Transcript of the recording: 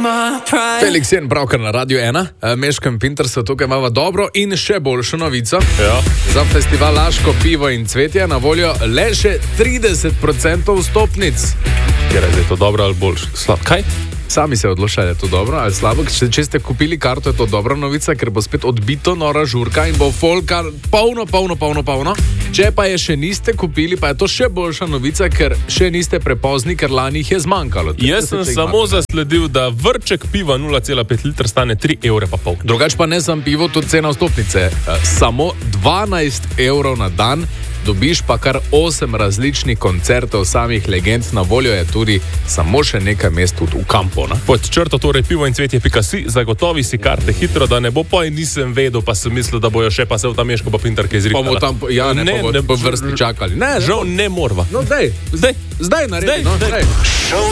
Felix Jen, pravkar na Radio 1, Meškem Pintersu, tukaj imamo dobro in še boljšo novico. Ja. Za festival Laško pivo in cvetje na voljo le še 30% vstopnic. Je to dobro ali boljše? Kaj? Sami se odločali, je to dobro ali slabo. Če ste kupili karto, je to dobra novica, ker bo spet odbito nora žurka in bo folka polno. Če pa je še niste kupili, pa je to še boljša novica, ker še niste prepozni, ker lani jih je zmanjkalo. Jaz sem samo zasledil, da vrček piva 0,5 litra stane 3,5 evra. Drugač pa ne samo pivo, tudi cena vstopnice. Samo 12 evrov na dan. Dobiš pa kar 8 različnih koncertov samih legend, na voljo je tudi samo še nekaj mest tudi v kampu. Pod črto torej pivo in cvetje.si, zagotovi si karte hitro, da ne bo pa in nisem vedel, pa sem mislil, da bojo še pa se v ta Meško pa Pintarke izrikali. Pa bo tam, ja, ne bo vrsti čakali. Ne, žal ne morva. No, zdaj naredi.